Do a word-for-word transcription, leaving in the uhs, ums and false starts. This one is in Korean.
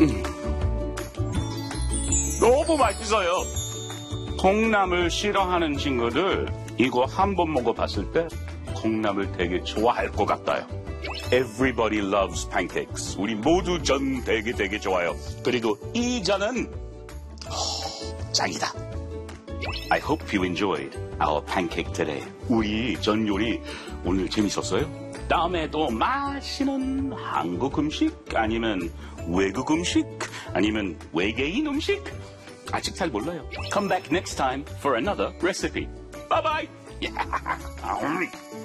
음. 너무 맛있어요. 콩나물 싫어하는 친구들 이거 한 번 먹어봤을 때 콩나물 되게 좋아할 것 같아요. Everybody loves pancakes. 우리 모두 전 되게 되게 좋아요. 그리고 이 전은 어, 짱이다. I hope you enjoyed our pancake today. 우리 전 요리 오늘 재밌었어요? 다음에도 맛있는 한국 음식 아니면 외국 음식 아니면 외계인 음식 아직 잘 몰라요. Come back next time for another recipe. Bye bye.